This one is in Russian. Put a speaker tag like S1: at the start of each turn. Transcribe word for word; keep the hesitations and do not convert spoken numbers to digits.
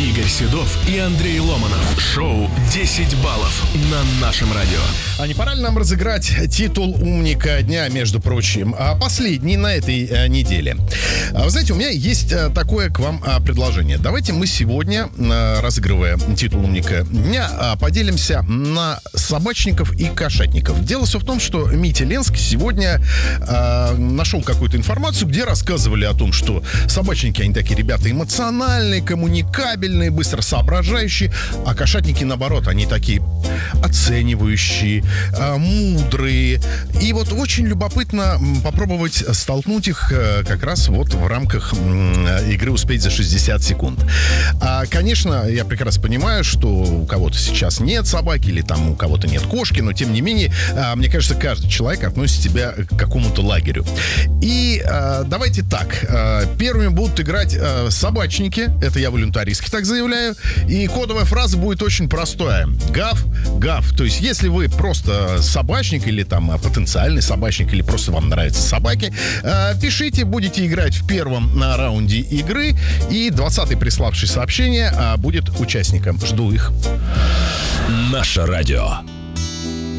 S1: Игорь Седов и Андрей Ломанов. Шоу десять баллов на нашем радио.
S2: А не пора ли нам разыграть титул умника дня, между прочим, а последний на этой а, неделе? А, вы знаете, у меня есть а, такое к вам а, предложение. Давайте мы сегодня, а, разыгрывая титул умника дня, а, поделимся на собачников и кошатников. Дело все в том, что Митя Ленский сегодня а, нашел какую-то информацию, где рассказывали о том, что собачники, они такие ребята эмоциональные, коммуникабельные, быстро соображающие, а кошатники, наоборот, они такие оценивающие, а, мудрые. И вот очень любопытно попробовать столкнуть их а, как раз вот в рамках м, игры «Успеть за шестьдесят секунд». А, конечно, я прекрасно понимаю, что у кого-то сейчас нет собаки или там у кого-то нет кошки, но тем не менее, а, мне кажется, каждый человек относит себя к какому-то лагерю. И а, давайте так. А, первыми будут играть а, собачники. Это я волюнтаристски так заявляю. И кодовая фраза будет очень простая. Гав, гав. То есть, если вы просто собачник или там потенциальный собачник, или просто вам нравятся собаки, а, пишите, будете играть в первом на раунде игры. И двадцатый приславший сообщение а, будет участником. Жду их.
S1: Наше радио.